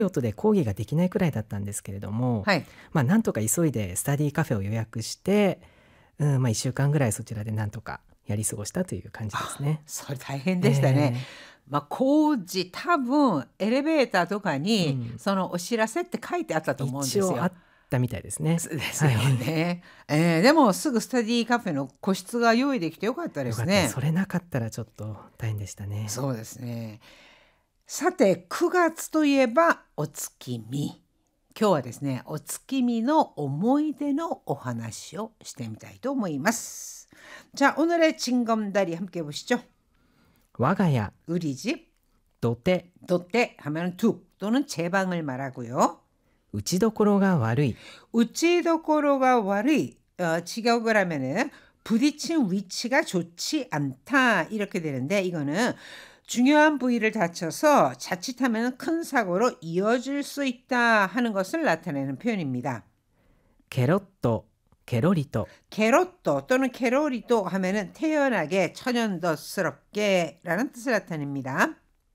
京都で講義ができないくらいだったんですけれども、 はい。 なんとか急いでスタディカフェを予約して、1週間ぐらいそちらでなんとかやり過ごしたという感じですね。 それ大変でしたね。工事多分エレベーターとかに、そのお知らせって書いてあったと思うんですよ。 一応あったみたいですね。 ですよね。でもすぐスタディカフェの個室が用意できてよかったですね。 それなかったらちょっと大変でしたね。 そうですね。さて9月といえばお月見。今日はですね、お月見の思い出のお話をしてみたいと思います。자 오늘의 징검다리 함께 보시죠. 我が家 우리 집, 土手 도떼 하면 둑 또는 제 방을 말하고요. 打ちどころが悪い 우찌도코로가 와리 직역을 하면은 부딪힌 위치가 좋지 않다 이렇게 되는데 이거는 중요한 부위를 다쳐서 자칫하면 큰 사고로 이어질 수 있다 하는 것을 나타내는 표현입니다. ケロッとケロリと 게로또 또는 게로리또 하면은 태연하게 천연덕스럽게 라는 뜻을 나타냅니다.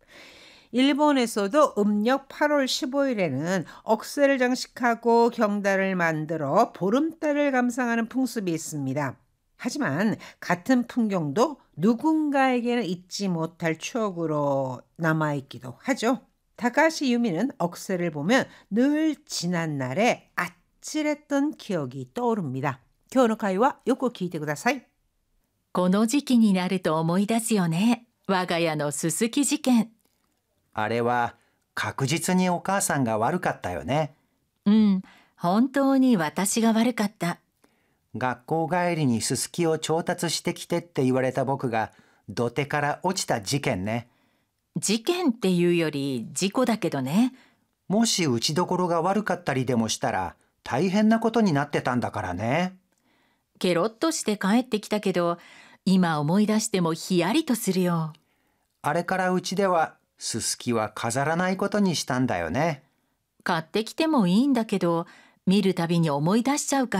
일본에서도 음력 8월 15일에는 억새를 장식하고 경달을 만들어 보름달을 감상하는 풍습이 있습니다. 하지만 같은 풍경도 누군가에게는 잊지 못할 추억으로 남아있기도 하죠. 다카시 유미는 억새를 보면 늘 지난 날에 아찔했던 기억이 떠오릅니다. 今日の会話よく聞いてください。 この時期になると思い出すよね。我が家のすすき事件。 あれは確実にお母さんが悪かったよね。 うん、本当に私が悪かった。 学校帰りにすすきを調達してきてって言われた僕が土手から落ちた事件ね。 事件っていうより事故だけどね。 もし打ちどころが悪かったりでもしたら大変なことになってたんだからね。 ケロッとして帰ってきたけど、今思い出してもヒヤリとするよ。 あれからうちではすすきは飾らないことにしたんだよね。 買ってきてもいいんだけど、見るたびに思い出しちゃうから。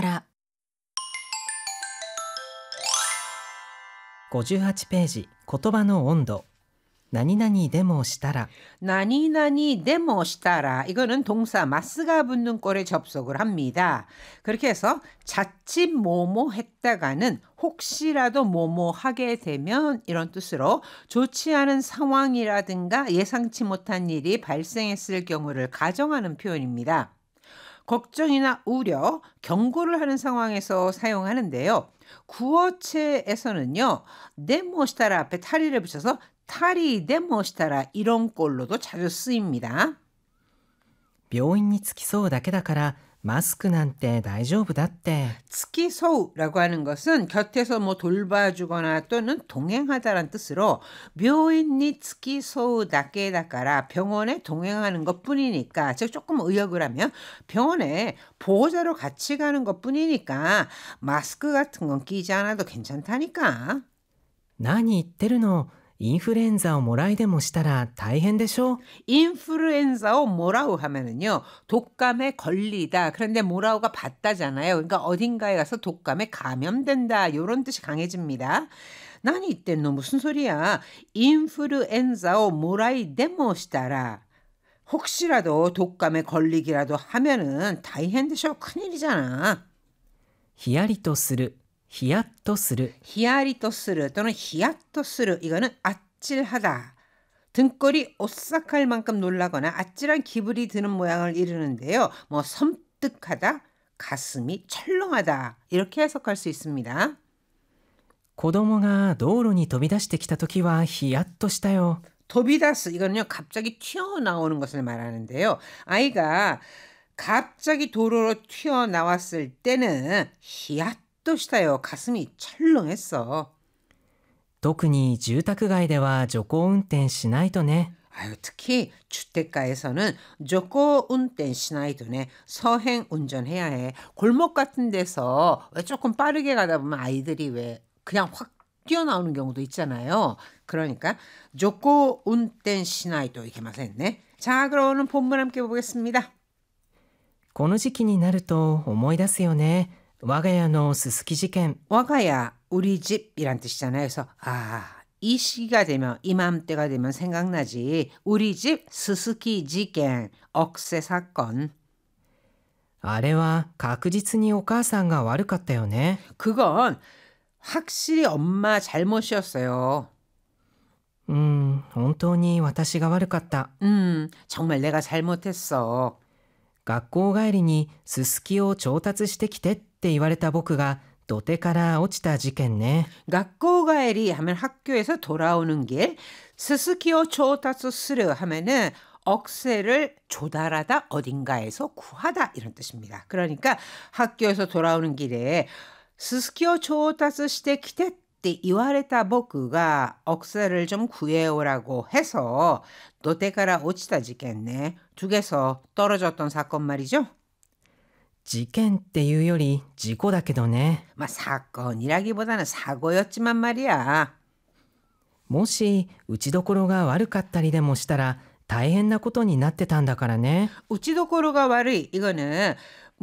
58ページ言葉の温度何々でもしたら 나니나니 데모 시타라 이거는 동사 마스가 붙는 꼴에 접속을 합니다. 그렇게 해서 자칫 뭐뭐 했다가는 혹시라도 뭐뭐 하게 되면 이런 뜻으로 좋지 않은 상황이라든가 예상치 못한 일이 발생했을 경우를 가정하는 표현입니다. 걱정이나 우려, 경고를 하는 상황에서 사용하는데요. 구어체에서는요. 데모시타라 앞에 타리를 붙여서 타리 데모시타라 이런 꼴로도 자주 쓰입니다. 病院に着きそうだけだからマスクなんて大丈夫だって 스키소우라고 하는 것은 곁에서 뭐 돌봐주거나 또는 동행하다라는 뜻으로 묘인니 스키소우 다케다까라 병원에 동행하는 것뿐이니까 즉 조금 의역을 하면 병원에 보호자로 같이 가는 것뿐이니까 마스크 같은 건 끼지 않아도 괜찮다니까. 何言ってるのインフルエンザをもらいでもしたら大変でしょ 인플루엔자오 모라우 하면은요 독감에 걸리다 그런데 모라우가 받다잖아요. 그러니까 어딘가에 가서 독감에 감염된다 이런 뜻이 강해집니다. 난 이때 너 무슨 소리야? 인플루엔자오 모라이 데모시다라 혹시라도 독감에 걸리기라도 하면은 다이핸드쇼 큰일이잖아. ヒヤリとするヒヤッとする 히야리토스르 또는 히야토스르 이거는 아찔하다. 등골이 오싹할 만큼 놀라거나 아찔한 기분이 드는 모양을 이루는데요. 뭐 섬뜩하다, 가슴이 철렁하다 이렇게 해석할 수 있습니다. 子供が道路に飛び出してきた時はヒヤッとしたよ 도비다스 이거는요 갑자기 튀어나오는 것을 말하는데요. 아이가 갑자기 도로로 튀어나왔을 때는 히야토시다요. 가슴이 철렁했어. 特に住宅街では徐行運転しないとね 아유, 특히 주택가에서는 조고 운転시나이도네 서행 운전해야 해. 골목 같은 데서 왜 조금 빠르게 가다 보면 아이들이 왜 그냥 확 뛰어나오는 경우도 있잖아요. 그러니까 조고 운転시나이도 이렇게 말했네. 자, 그럼 오늘 본문 함께 보겠습니다. この時期になると思い出すよね我が家のすすき事件 와가야 우리 집이란 뜻이잖아요. 그래서 이 시기가 되면 이맘때가 되면 생각나지. 우리 집 스스키 지件, 억새 사건. あれは確実にお母さんが悪かったよね。 그건 확실히 엄마 잘못이었어요. 本当に私が悪かった。 정말 내가 잘못했어. 学校帰りにすすきを調達してきてって言われた僕が土手から落ちた事件ね。 学校帰り하면 학교에서 돌아오는 길, 스스키を調達する 하면은 억새를 조달하다, 어딘가에서 구하다 이런 뜻입니다. 그러니까 학교에서 돌아오는 길에 스스키を調達してきてって言われた僕が 억새를 좀 구해오라고 해서 도대から 落ちた事件ね. 둑에서 떨어졌던 사건 말이죠. 事件っていうより事故だけどね。 사건이라기보다는 사고였지만 말이야. もし打ちどころが悪かったりでもしたら大変なことになってたんだからね。 우치도코로가悪い. 이거는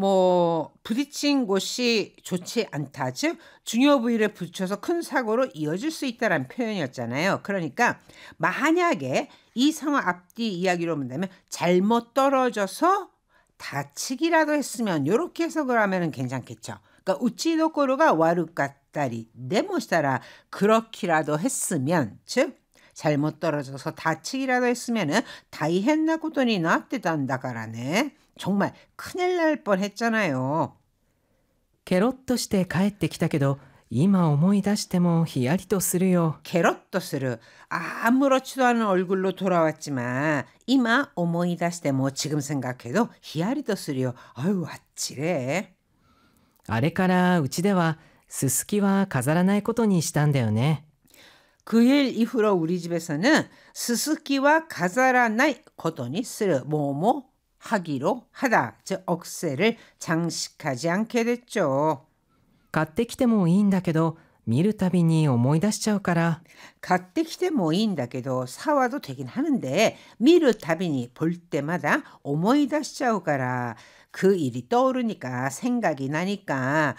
부딪힌 곳이 좋지 않다. 즉 중요 부위를 부딪혀서 큰 사고로 이어질 수 있다라는 표현이었잖아요. 그러니까 만약에 이 상황 앞뒤 이야기로 본다면 잘못 떨어져서 다치기라도 했으면 이렇게 해석을 하면 괜찮겠죠. 그러니까 우치도코로가 와르까따리 네모시타라 그렇기라도 했으면 즉 잘못 떨어져서 다치기라도 했으면은 다이헨나 고돈이 나왔대단다가라네. 정말 큰일 날 뻔했잖아요. ケロッとして帰ってきたけど今思い出してもヒヤリとするよ。 게럿도스르 아무렇지도 않은 얼굴로 돌아왔지만 이마 오모이다시테 뭐 지금 생각해도 히야리도스리요. 아유 아찔해. あれからうちではすすきは飾らないことにしたんだよね。 그 일 이후로 우리 집에서는 스스키와 가자라나이 고돈이 쓰르 뭐뭐 하기로 하다. 즉 억새를 장식하지 않게 됐죠. 買ってきてもいいんだけど見るたびに思い出しちゃうから 갓데키데 모인다게도 사와도 되긴 하는데 미르 타비니 볼 때마다 오모이다시자우가라 그 일이 떠오르니까 생각이 나니까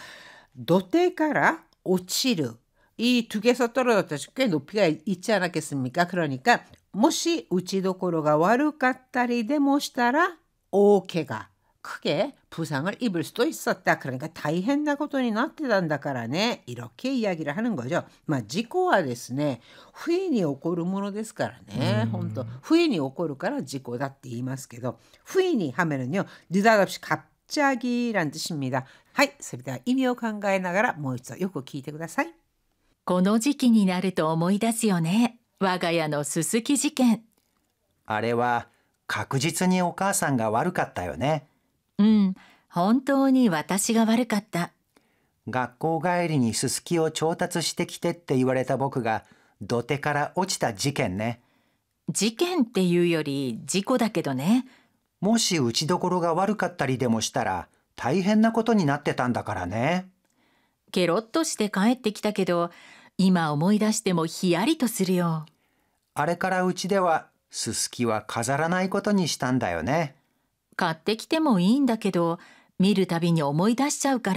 노테가라 오치르 이 두 개에서 떨어졌다 꽤 높이가 있지 않았겠습니까? 그러니까 모시 우치도코로가 와르까따리 데모시타라 오케가 크게 부상을 입을 수도 있었다. 그러니까 다이헨나고돈이 나트단다까라네 이렇게 이야기를 하는 거죠. 지코와 ですね 후에に起こるものですからね. 혼또 후에に起こるから事故だって言いますけど 후에に 하면은요 느닷없이 갑자기란 뜻입니다. はい、それでは意味を考えながらもう一度よく聞いてください。 この時期になると思い出すよね。我が家のすすき事件。 あれは確実にお母さんが悪かったよね。 本当に私が悪かった。 学校帰りにすすきを調達してきてって言われた僕が土手から落ちた事件ね。 事件っていうより事故だけどね。 もし打ちどころが悪かったりでもしたら大変なことになってたんだからね。 ケロッとして帰ってきたけど、今思い出してもヒヤリとするよ。 あれからうちではすすきは飾らないことにしたんだよね。 買ってきてもいいんだけど、見るたびに思い出しちゃうから。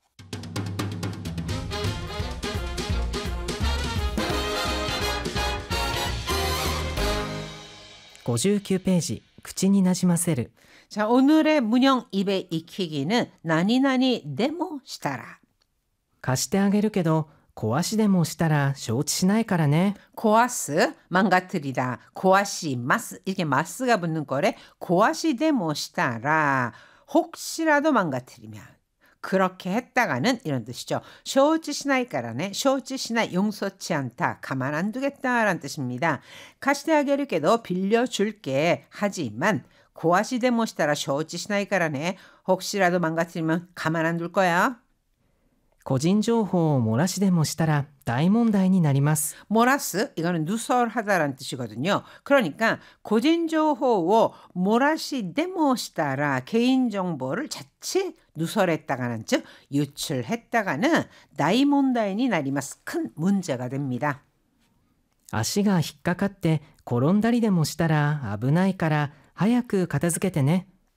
59ページ口になじませる。 자, 오늘의 문형 입에 익히기는 나니나니 데모 시타라. 貸してあげるけど壊しでもしたら承知しないからね。 고아스 망가뜨리다 고아시 마스 이렇게 마스가 붙는 거래. 고아시 데모 시타라. 혹시라도 망가뜨리면 그렇게 했다가는 이런 뜻이죠. 쇼치시나이까라네. 쇼치시나이 용서치 않다. 가만 안 두겠다라는 뜻입니다. 카시테아게르께도 빌려줄게. 하지만 고아시 데모시타라 쇼치시나이까라네. 혹시라도 망가뜨리면 가만 안 둘 거야. 個人情報を漏らしでもしたら大問題になります。 모라스 이거는 누설하다라는 뜻이거든요. 그러니까 고진정보를 모라시 데모시다라 개인정보를 자칫 누설했다가는 즉 유출했다가는 나이몬다인이 나리마스 큰 문제가 됩니다. 足が引っかかって転んだりでもしたら危ないから早く片付けてね。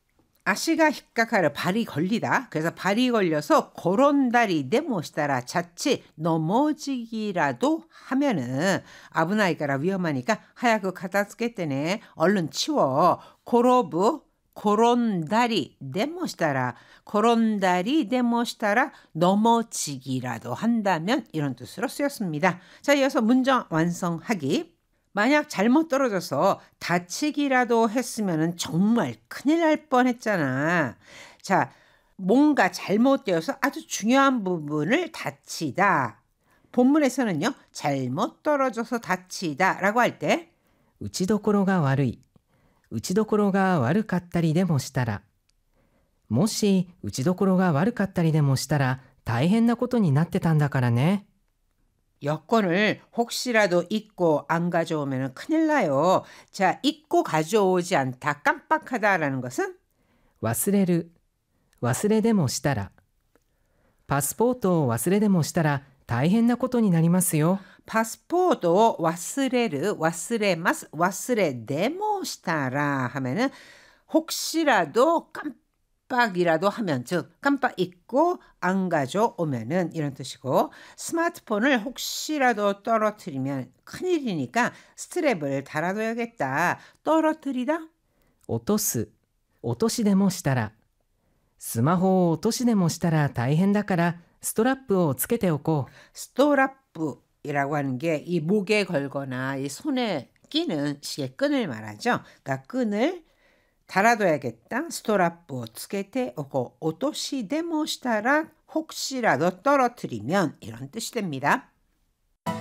아시가 힙각하려 발이 걸리다. 그래서 발이 걸려서 고론다리 네모시다라 자칫 넘어지기라도 하면은 아브나이까라 위험하니까 하야그 가다스케 때네 얼른 치워. 고로브 고론다리 네모시다라 고론다리 네모시다라 넘어지기라도 한다면 이런 뜻으로 쓰였습니다. 자, 이어서 문장 완성하기. 만약 잘못 떨어져서 다치기라도 했으면 정말 큰일 날 뻔했잖아. 자, 뭔가 잘못되어서 아주 중요한 부분을 다치다. 본문에서는요, 잘못 떨어져서 다치다라고 할 때 打ちどころが悪い。打ちどころが悪かったりでもしたら。もし打ちどころが悪かったりでもしたら大変なことになってたんだからね。 여권을 혹시라도 잊고 안 가져오면 큰일 나요. 자, 잊고 가져오지 않다, 깜빡하다라는 것은 忘れる。忘れでもしたら。パスポートを忘れでもしたら大変なことになりますよ。 파스포도 와스레르 와스레마스 와스레데모시타라 하면은 혹시라도 깜빡이라도 하면, 즉 깜빡 잊고 안 가져오면은 이런 뜻이고, 스마트폰을 혹시라도 떨어뜨리면 큰일이니까 스트랩을 달아둬야겠다. 떨어뜨리다 落とす。落としでもしたら。スマホを落としでもしたら大変だからストラップをつけておこう。 스토라프이라고 하는 게 이 목에 걸거나 이 손에 끼는 시계끈을 말하죠. 그러니까 끈을 달아둬야겠다. 스토라프つけて 오고 오토시 데모 시다라 혹시라도 떨어뜨리면 이런 뜻이 됩니다.